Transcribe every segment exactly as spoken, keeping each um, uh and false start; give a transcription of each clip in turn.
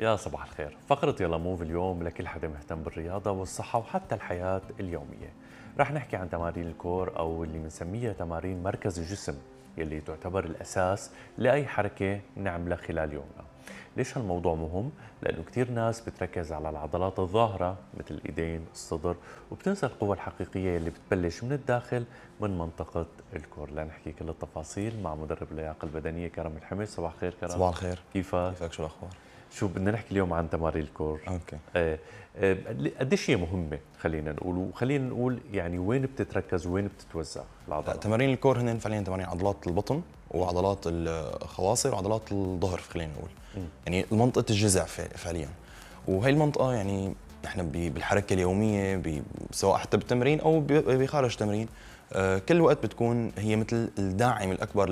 يا صباح الخير. فقرة يلا موف اليوم لكل حدا مهتم بالرياضة والصحة وحتى الحياة اليومية. رح نحكي عن تمارين الكور أو اللي بنسميها تمارين مركز الجسم، يلي تعتبر الأساس لأي حركة نعملها خلال يومنا. ليش هالموضوع مهم؟ لأنه كتير ناس بتركز على العضلات الظاهرة مثل الإيدين، الصدر، وبتنسى القوة الحقيقية اللي بتبلش من الداخل من منطقة الكور. لنحكي كل التفاصيل مع مدرب اللياقة البدنية كرم الحمد. صباح الخير كرم. صباح الخير. كيفك؟ كيفك؟ شو الأخبار؟ شو بدنا نحكي اليوم عن تمارين الكور. اوكي. آه آه قديش هي مهمه، خلينا نقول، وخلينا نقول يعني وين بتتركز وين بتتوزع العضلات. تمارين الكور هن فعليا تمارين عضلات البطن وعضلات الخواصر وعضلات الظهر، خلينا نقول م. يعني منطقه الجذع فعليا. وهي المنطقه يعني نحن بالحركه اليوميه سواء حتى بالتمرين او بخارج التمرين كل وقت بتكون هي مثل الداعم الاكبر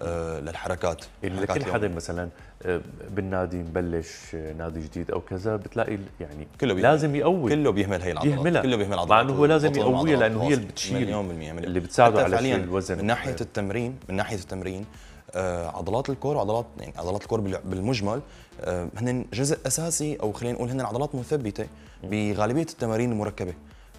للحركات. يعني كل حدا مثلا بالنادي مبلش نادي جديد او كذا بتلاقي يعني كله لازم يقوي، كله بيهمل هي العضلات، يهملها. كله بيهمل عضلات، مع انه هو لازم يقويها لانه هي اللي بتشيل، مليون بالمية اللي بتساعده على شيل الوزن. من ناحيه التمرين من ناحيه التمرين آه عضلات الكور وعضلات يعني عضلات الكور بالمجمل آه هن جزء اساسي، او خلينا نقول هن عضلات مثبته بغالبيه التمارين المركبه.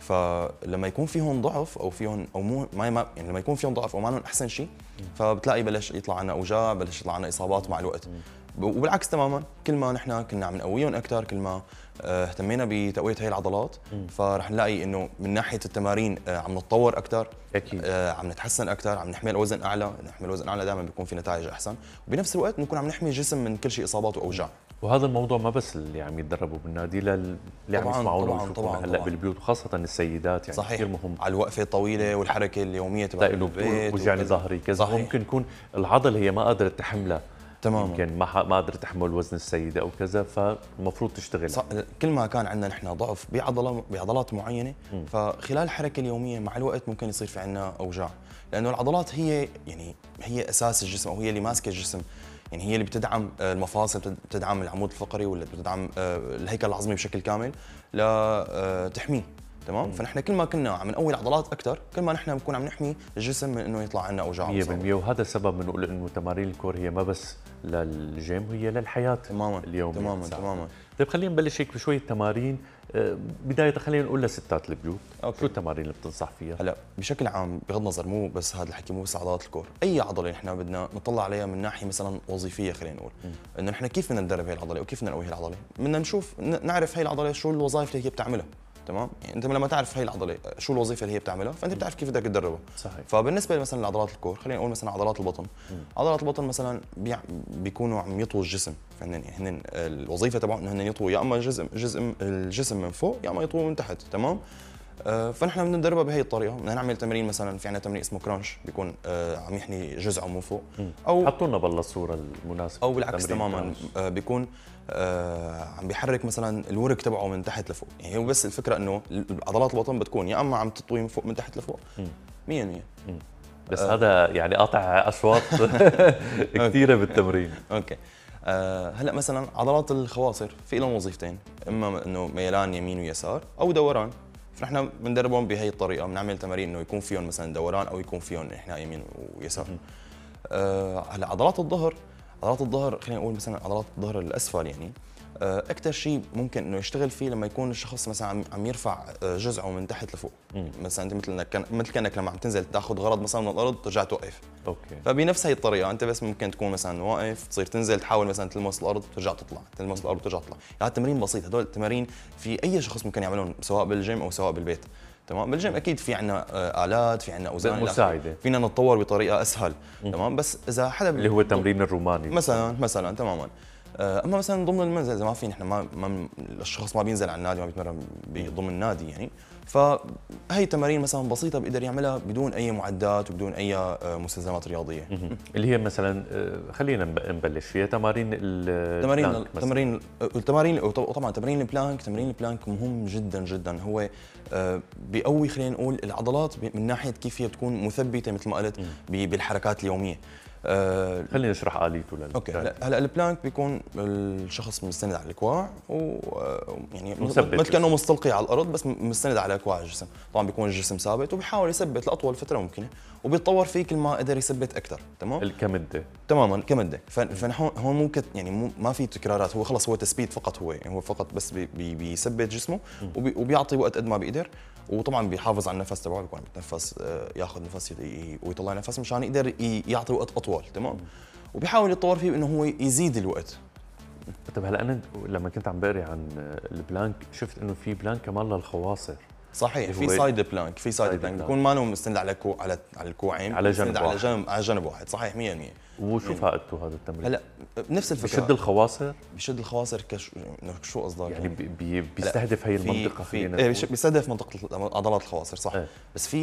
فلما يكون فيهم ضعف او فيهم او مو ما يعني لما يكون فيهم ضعف او ما لهم احسن شيء، فبتلاقي بلش يطلع عنا اوجاع، بلش يطلع عنا اصابات مع الوقت. وبالعكس تماما، كل ما نحن كنا عم نقويهم اكثر، كل ما اهتمينا بتقويه هي العضلات، فرح نلاقي انه من ناحيه التمارين عم نتطور اكثر، اكيد عم نتحسن اكثر، عم نحمل اوزن اعلى. نحمل اوزن اعلى دائما بيكون في نتائج احسن، وبنفس الوقت بنكون عم نحمي الجسم من كل شيء اصابات واوجاع. وهذا الموضوع ما بس اللي عم يتدربوا بالنادي، للي عم يسمعونا ويشوفونا هلا بالبيوت، وخاصه السيدات يعني صحيح. كثير مهم على الوقفه الطويله والحركه اليوميه تبع البيت، وجعني ظهري كذا، ممكن يكون العضله هي ما قادره تحملها تماما، يمكن ما ما قادره تحمل وزن السيده او كذا، فالمفروض تشتغل. كل ما كان عندنا نحن ضعف بعضله بعضلات معينه، م. فخلال الحركه اليوميه مع الوقت ممكن يصير في عندنا اوجاع، لانه العضلات هي يعني هي اساس الجسم، او هي اللي ماسكه الجسم. يعني هي اللي بتدعم المفاصل، بتدعم العمود الفقري، ولا بتدعم الهيكل العظمي بشكل كامل لتحميه. تمام. فنحن كل ما كنا عم نقوي العضلات اكثر، كل ما نحن بنكون عم نحمي الجسم من انه يطلع عنا اوجاع مية بالمية. وهذا السبب بنقول انه تمارين الكور هي ما بس للجيم، هي للحياه تماما اليوميه. تماما تماما. طيب خلينا نبلش هيك بشويه تمارين. بدايه خلينا نقول لستات البيوت، أوكي. شو التمارين اللي بتنصح فيها؟ هلا بشكل عام بغض النظر، مو بس هذا الحكي، مو بس عضلات الكور، اي عضله نحن بدنا نطلع عليها من ناحيه مثلا وظيفيه، خلينا نقول انه نحن كيف بدنا ندرب هي العضله وكيف بدنا نقوي هي العضله. بدنا نشوف نعرف هي العضله شو الوظائف اللي هي بتعملها. تمام. يعني انت لما تعرف هي العضله شو الوظيفه اللي هي بتعملها، فانت بتعرف كيف بدك تدربها. صحيح. فبالنسبه مثلا لعضلات الكور، خلينا نقول مثلا عضلات البطن. م. عضلات البطن مثلا بيكونوا عم يطوا الجسم، فهن هن الوظيفه تبعهم انهم يطوا يا اما جزء جزء الجسم من فوق، يا اما يطوا من تحت. تمام. آه فنحن بدنا ندربها بهي الطريقه. بدنا نعمل تمرين مثلا، في عندنا تمرين اسمه كرانش، بيكون آه عم يحني جزعه من فوق، او حطوا لنا بالله الصوره المناسبه، او بالعكس تماما آه بيكون آه عم بيحرك مثلا الورك تبعه من تحت لفوق. يعني هو بس الفكره انه عضلات البطن بتكون يا اما عم تطوي من فوق من تحت لفوق مية بالمية. بس آه هذا يعني قاطع اشواط كثيره بالتمرين. اوكي. آه هلا مثلا عضلات الخواصر في لهم وظيفتين، اما انه ميلان يمين ويسار او دوران. فنحن بندربهم بهي الطريقه، بنعمل تمارين انه يكون فيهم مثلا دوران او يكون فيهم احنا يمين ويسار. آه هلا عضلات الظهر، عضلات الظهر خلينا نقول مثلا عضلات الظهر الاسفل، يعني اكثر شيء ممكن انه يشتغل فيه لما يكون الشخص مثلا عم عم يرفع جزعه من تحت لفوق. مم. مثلا انت مثل كان مثل كانك لما عم تنزل تاخذ غرض مثلا من الارض ترجع توقف. اوكي. فبنفس هي الطريقه انت بس ممكن تكون مثلا واقف، تصير تنزل تحاول مثلا تلمس الارض ترجع تطلع، تلمس الارض وترجع تطلع. يعني التمرين بسيط، هدول التمارين في اي شخص ممكن يعملهم سواء بالجيم او سواء بالبيت. تمام. بالجيم اكيد في عندنا آلات، في عندنا اوزان مساعده، فينا نتطور بطريقه اسهل. مم. تمام. بس اذا حدا اللي هو التمرين الروماني مثلا مثلا تماما. اما مثلا ضمن المنزل اذا ما في نحن ما, ما الشخص ما بينزل على النادي، ما بيتمرن ضمن النادي، يعني فهي تمارين مثلا بسيطه بيقدر يعملها بدون اي معدات وبدون اي مستلزمات رياضيه. اللي هي مثلا خلينا نبلش فيها تمارين التمارين التمارين التمارين وطبعا تمارين البلانك. تمارين البلانك مهم جدا جدا، هو بيقوي خلينا نقول العضلات من ناحيه كيف هي بتكون مثبته مثل ما قلت بالحركات اليوميه. آه خلينا نشرح آليته لل اوكي هلا هلا البلانك بيكون الشخص مستند على الكوع و آه، يعني مثبت مثل كانه مستلقي على الارض بس مستند على كوع الجسم، طبعا بيكون الجسم ثابت وبيحاول يثبت لاطول فتره ممكنه وبيتطور فيه كل ما قدر يثبت اكثر. تمام كمدة. تماما كمده. فنحن هون مو كت يعني مو ما في تكرارات، هو خلص هو تثبيت فقط، هو يعني هو فقط بس بي بي بيثبت جسمه وبي وبيعطي وقت قد ما بيقدر، وطبعا بيحافظ على النفس تبعه، بيكون عم يتنفس آه، ياخذ نفس ي- ي- ويطلع نفس مشان يقدر ي- يعطي وقت اطول. تمام وبيحاول يتطور فيه انه هو يزيد الوقت. طيب هلا انا لما كنت عم بقري عن البلانك شفت انه في بلانك كمان للخواصر. صحيح اللي في هو سايد بلانك، في سايد سايد بلانك بلانك. بيكون ما له مستند على كو على على الكوعين، على مستند جنب على واحد. جنب على جنب واحد. صحيح مية بالمية. وشو فائدته هذا التمرين؟ هلا نفس الفكره، بشد الخواصر، بشد الخواصر كش... إنه شو قصدك يعني بي بي- بيستهدف هي في- المنطقة في خلينا إيه نقول. بيستهدف منطقه عضلات الخواصر صح. إيه. بس في